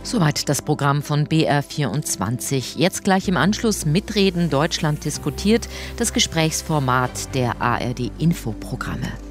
Soweit das Programm von BR24. Jetzt gleich im Anschluss Mitreden Deutschland diskutiert, das Gesprächsformat der ARD-Infoprogramme.